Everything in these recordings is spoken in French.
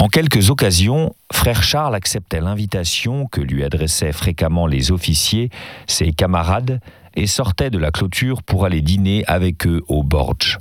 En quelques occasions, frère Charles acceptait l'invitation que lui adressaient fréquemment les officiers, ses camarades, et sortait de la clôture pour aller dîner avec eux au Borj.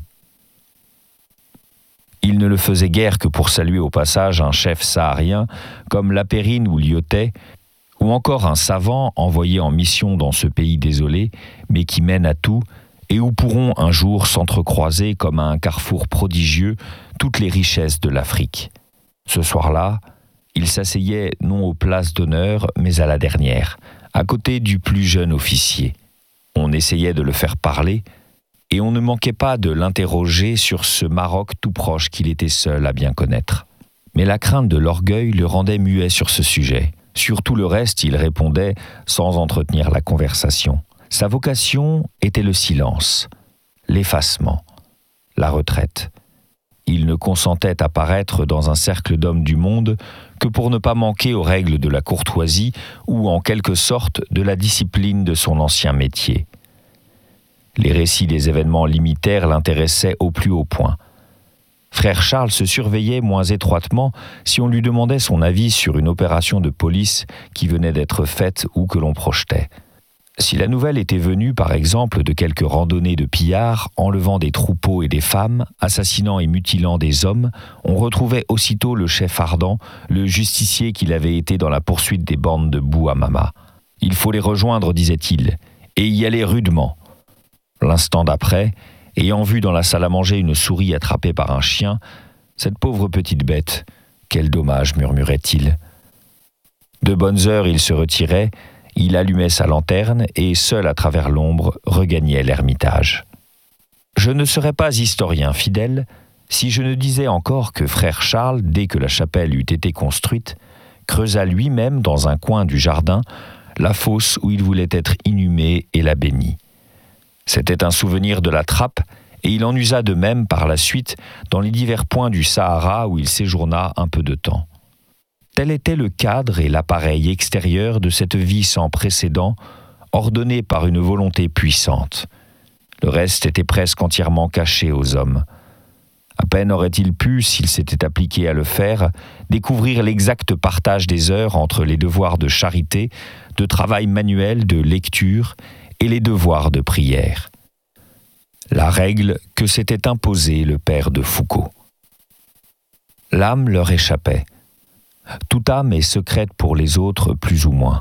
Il ne le faisait guère que pour saluer au passage un chef saharien comme Lapérine ou Lyotet, ou encore un savant envoyé en mission dans ce pays désolé, mais qui mène à tout, et où pourront un jour s'entrecroiser comme à un carrefour prodigieux toutes les richesses de l'Afrique. Ce soir-là, il s'asseyait non aux places d'honneur, mais à la dernière, à côté du plus jeune officier. On essayait de le faire parler, et on ne manquait pas de l'interroger sur ce Maroc tout proche qu'il était seul à bien connaître. Mais la crainte de l'orgueil le rendait muet sur ce sujet. Sur tout le reste, il répondait sans entretenir la conversation. Sa vocation était le silence, l'effacement, la retraite. Il ne consentait à paraître dans un cercle d'hommes du monde que pour ne pas manquer aux règles de la courtoisie ou en quelque sorte de la discipline de son ancien métier. Les récits des événements limitaires l'intéressaient au plus haut point. Frère Charles se surveillait moins étroitement si on lui demandait son avis sur une opération de police qui venait d'être faite ou que l'on projetait. Si la nouvelle était venue, par exemple, de quelques randonnées de pillards, enlevant des troupeaux et des femmes, assassinant et mutilant des hommes, on retrouvait aussitôt le chef ardent, le justicier qu'il avait été dans la poursuite des bandes de Bouhamama. Il faut les rejoindre, disait-il, et y aller rudement. L'instant d'après, ayant vu dans la salle à manger une souris attrapée par un chien, « Cette pauvre petite bête, quel dommage » murmurait-il. De bonnes heures, il se retirait, il allumait sa lanterne et, seul à travers l'ombre, regagnait l'ermitage. Je ne serais pas historien fidèle si je ne disais encore que frère Charles, dès que la chapelle eut été construite, creusa lui-même dans un coin du jardin la fosse où il voulait être inhumé et la bénit. C'était un souvenir de la trappe, et il en usa de même par la suite dans les divers points du Sahara où il séjourna un peu de temps. Tel était le cadre et l'appareil extérieur de cette vie sans précédent, ordonnée par une volonté puissante. Le reste était presque entièrement caché aux hommes. À peine aurait-il pu, s'il s'était appliqué à le faire, découvrir l'exact partage des heures entre les devoirs de charité, de travail manuel, de lecture et les devoirs de prière. La règle que s'était imposée le père de Foucault. L'âme leur échappait. Toute âme est secrète pour les autres plus ou moins.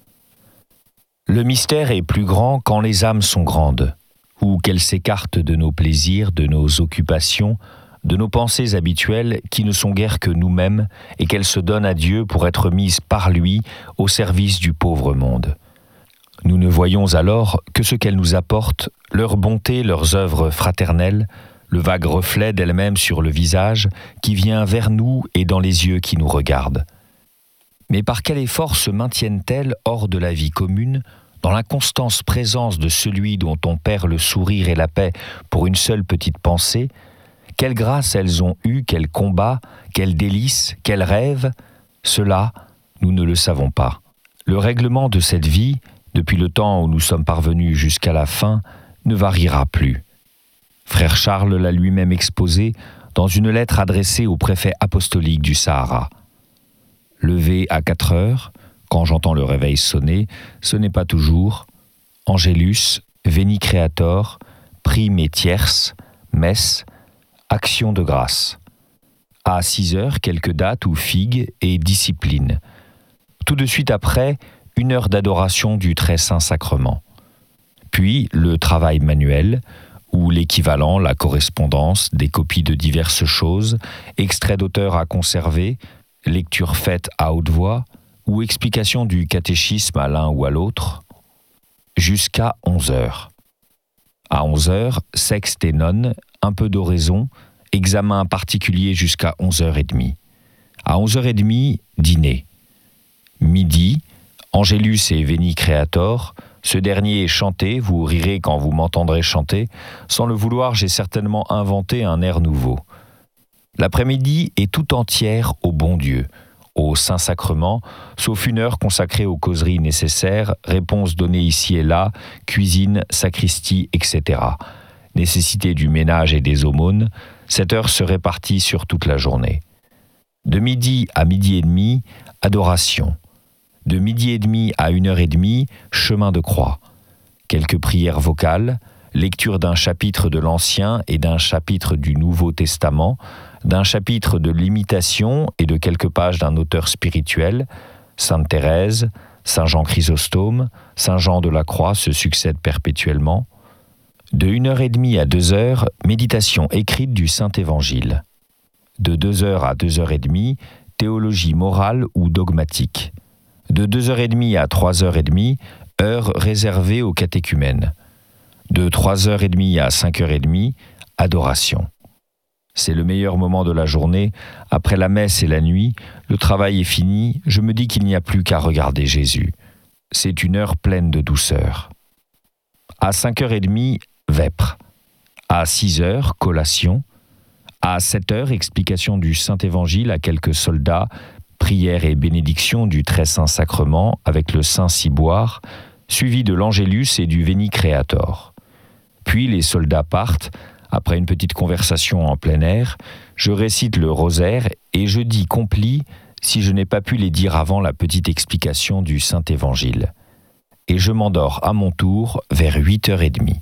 Le mystère est plus grand quand les âmes sont grandes, ou qu'elles s'écartent de nos plaisirs, de nos occupations, de nos pensées habituelles qui ne sont guère que nous-mêmes et qu'elles se donnent à Dieu pour être mises par lui au service du pauvre monde. Nous ne voyons alors que ce qu'elles nous apportent, leur bonté, leurs œuvres fraternelles, le vague reflet d'elle-même sur le visage qui vient vers nous et dans les yeux qui nous regardent. Mais par quel effort se maintiennent-elles hors de la vie commune, dans l'inconstante présence de celui dont on perd le sourire et la paix pour une seule petite pensée? Quelle grâce elles ont eue, quel combat, quel délice, quel rêve? Cela, nous ne le savons pas. Le règlement de cette vie, depuis le temps où nous sommes parvenus jusqu'à la fin, ne variera plus. Frère Charles l'a lui-même exposé dans une lettre adressée au préfet apostolique du Sahara. Levé à 4 heures, quand j'entends le réveil sonner, ce n'est pas toujours. Angélus, Veni Creator, prime et tierce, messe, action de grâce. À 6 heures, quelques dates ou figues et discipline. Tout de suite après, 1 heure d'adoration du très saint sacrement. Puis le travail manuel, ou l'équivalent, la correspondance, des copies de diverses choses, extraits d'auteurs à conserver, lecture faite à haute voix, ou explication du catéchisme à l'un ou à l'autre, jusqu'à 11 heures. À 11 heures, sexte et nonne, un peu d'oraison, examen particulier jusqu'à 11h30. À 11h30, dîner. Midi, Angélus et Veni Creator. Ce dernier est chanté, vous rirez quand vous m'entendrez chanter. Sans le vouloir, j'ai certainement inventé un air nouveau. L'après-midi est tout entière au bon Dieu, au Saint-Sacrement, sauf 1 heure consacrée aux causeries nécessaires, réponses données ici et là, cuisine, sacristie, etc. Nécessité du ménage et des aumônes, cette heure se répartit sur toute la journée. De midi à midi et demi, adoration. De midi et demi à 1h30, chemin de croix. Quelques prières vocales, lecture d'un chapitre de l'Ancien et d'un chapitre du Nouveau Testament, d'un chapitre de l'Imitation et de quelques pages d'un auteur spirituel, Sainte Thérèse, Saint Jean Chrysostome, Saint Jean de la Croix se succèdent perpétuellement. De 1h30 à 2h, méditation écrite du Saint-Évangile. De 2h à 2h30, théologie morale ou dogmatique. De 2h30 à 3h30, heure réservée aux catéchumènes. De 3h30 à 5h30, adoration. C'est le meilleur moment de la journée. Après la messe et la nuit, le travail est fini, je me dis qu'il n'y a plus qu'à regarder Jésus. C'est une heure pleine de douceur. À 5h30, vêpres. À 6h, collation. À 7h, explication du Saint-Évangile à quelques soldats, prière et bénédiction du Très Saint Sacrement avec le Saint Ciboire, suivi de l'Angélus et du Veni Creator. Puis les soldats partent. Après une petite conversation en plein air, je récite le rosaire et je dis complis si je n'ai pas pu les dire avant la petite explication du Saint-Évangile. Et je m'endors à mon tour vers 8h30.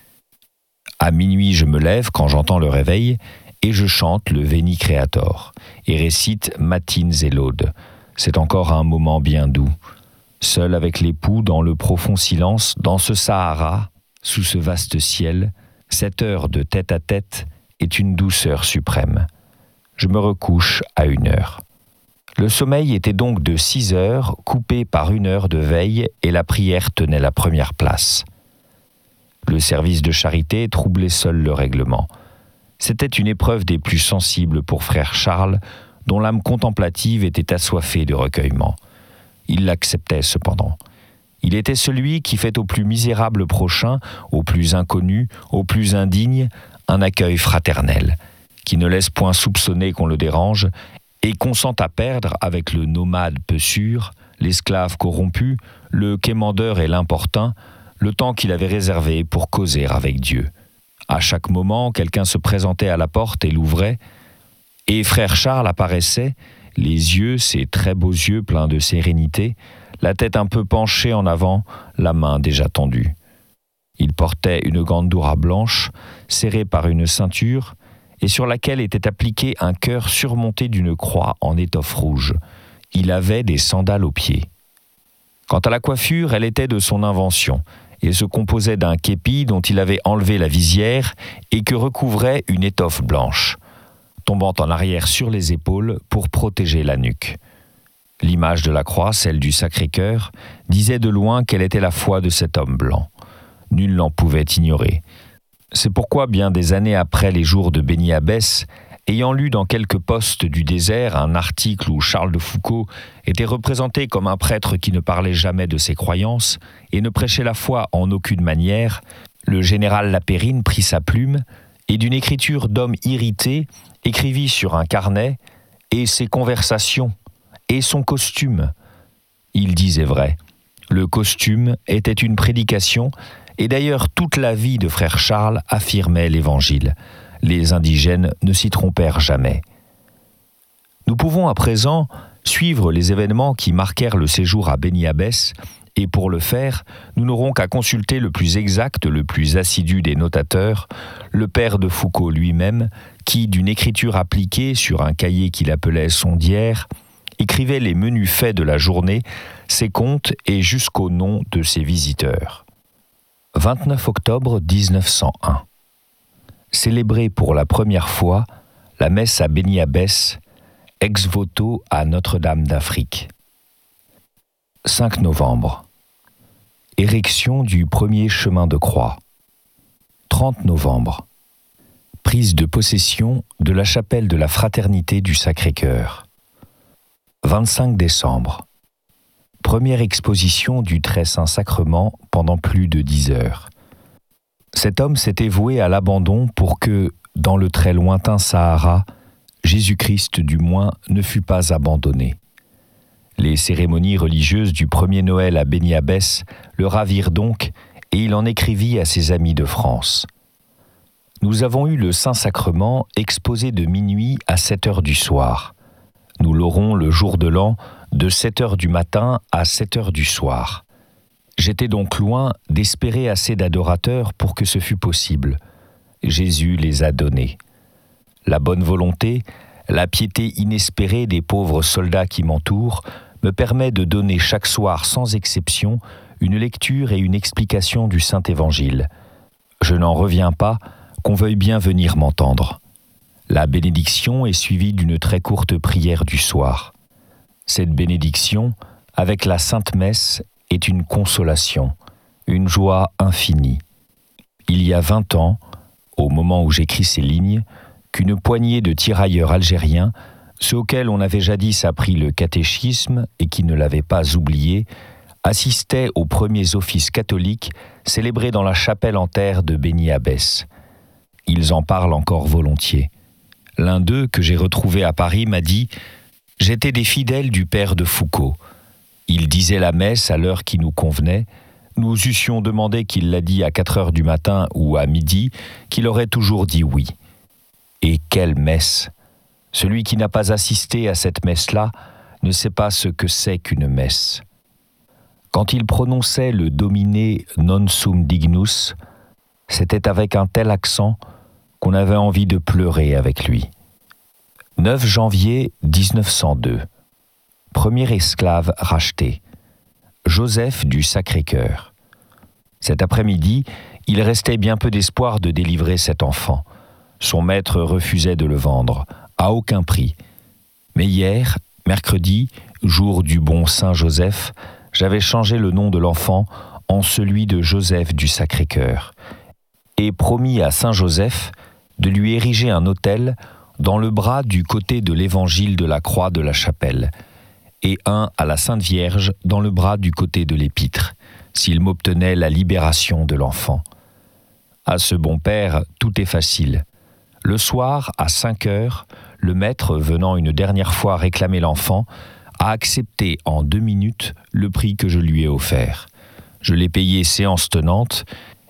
À minuit, je me lève quand j'entends le réveil et je chante le Veni Creator et récite matines et laudes. C'est encore un moment bien doux. Seul avec l'époux dans le profond silence, dans ce Sahara, sous ce vaste ciel, cette heure de tête à tête est une douceur suprême. Je me recouche à 1h. Le sommeil était donc de 6 heures, coupé par 1 heure de veille, et la prière tenait la première place. Le service de charité troublait seul le règlement. C'était une épreuve des plus sensibles pour frère Charles, dont l'âme contemplative était assoiffée de recueillement. Il l'acceptait cependant. Il était celui qui fait au plus misérable prochain, au plus inconnu, au plus indigne, un accueil fraternel, qui ne laisse point soupçonner qu'on le dérange et consent à perdre avec le nomade peu sûr, l'esclave corrompu, le quémandeur et l'importun, le temps qu'il avait réservé pour causer avec Dieu. À chaque moment, quelqu'un se présentait à la porte et l'ouvrait, et frère Charles apparaissait, les yeux, ses très beaux yeux pleins de sérénité, la tête un peu penchée en avant, la main déjà tendue. Il portait une gandoura blanche, serrée par une ceinture, et sur laquelle était appliqué un cœur surmonté d'une croix en étoffe rouge. Il avait des sandales aux pieds. Quant à la coiffure, elle était de son invention, et se composait d'un képi dont il avait enlevé la visière et que recouvrait une étoffe blanche, tombant en arrière sur les épaules pour protéger la nuque. L'image de la croix, celle du Sacré-Cœur, disait de loin quelle était la foi de cet homme blanc. Nul n'en pouvait ignorer. C'est pourquoi, bien des années après les jours de Béni Abbès, ayant lu dans quelques postes du désert un article où Charles de Foucauld était représenté comme un prêtre qui ne parlait jamais de ses croyances et ne prêchait la foi en aucune manière, le général Lapérine prit sa plume et d'une écriture d'homme irrité écrivit sur un carnet « Et ses conversations » et son costume. Il disait vrai. Le costume était une prédication, et d'ailleurs toute la vie de frère Charles affirmait l'Évangile. Les indigènes ne s'y trompèrent jamais. Nous pouvons à présent suivre les événements qui marquèrent le séjour à Béni Abbès, et pour le faire, nous n'aurons qu'à consulter le plus exact, le plus assidu des notateurs, le père de Foucauld lui-même, qui, d'une écriture appliquée sur un cahier qu'il appelait son diaire, écrivait les menus faits de la journée, ses comptes et jusqu'au nom de ses visiteurs. 29 octobre 1901. Célébrée pour la première fois la messe à Béni Abbès, ex voto à Notre-Dame d'Afrique. 5 novembre. Érection du premier chemin de croix. 30 novembre. Prise de possession de la chapelle de la Fraternité du Sacré-Cœur. 25 décembre. Première exposition du Très Saint Sacrement pendant plus de 10 heures. Cet homme s'était voué à l'abandon pour que, dans le très lointain Sahara, Jésus-Christ du moins ne fût pas abandonné. Les cérémonies religieuses du premier Noël à Béni Abbès le ravirent donc et il en écrivit à ses amis de France. Nous avons eu le Saint-Sacrement exposé de minuit à 7 heures du soir. Nous l'aurons le jour de l'an, de 7h du matin à 7h du soir. J'étais donc loin d'espérer assez d'adorateurs pour que ce fût possible. Jésus les a donnés. La bonne volonté, la piété inespérée des pauvres soldats qui m'entourent me permet de donner chaque soir sans exception une lecture et une explication du Saint-Évangile. Je n'en reviens pas qu'on veuille bien venir m'entendre. La bénédiction est suivie d'une très courte prière du soir. Cette bénédiction, avec la Sainte Messe, est une consolation, une joie infinie. Il y a 20 ans, au moment où j'écris ces lignes, qu'une poignée de tirailleurs algériens, ceux auxquels on avait jadis appris le catéchisme et qui ne l'avaient pas oublié, assistaient aux premiers offices catholiques célébrés dans la chapelle en terre de Beni Abbès. Ils en parlent encore volontiers. L'un d'eux, que j'ai retrouvé à Paris, m'a dit « J'étais des fidèles du père de Foucault. Il disait la messe à l'heure qui nous convenait. Nous eussions demandé qu'il l'a dit à 4h du matin ou à midi, qu'il aurait toujours dit oui. Et quelle messe! Celui qui n'a pas assisté à cette messe-là ne sait pas ce que c'est qu'une messe. Quand il prononçait le Domine non sum dignus, c'était avec un tel accent qu'on avait envie de pleurer avec lui. 9 janvier 1902. Premier esclave racheté. Joseph du Sacré-Cœur. Cet après-midi, il restait bien peu d'espoir de délivrer cet enfant. Son maître refusait de le vendre, à aucun prix. Mais hier, mercredi, jour du bon Saint Joseph, j'avais changé le nom de l'enfant en celui de Joseph du Sacré-Cœur et promis à Saint Joseph de lui ériger un autel dans le bras du côté de l'évangile de la croix de la chapelle et un à la Sainte Vierge dans le bras du côté de l'épître, s'il m'obtenait la libération de l'enfant. À ce bon père, tout est facile. Le soir, à 5h, le maître, venant une dernière fois réclamer l'enfant, a accepté en 2 minutes le prix que je lui ai offert. Je l'ai payé séance tenante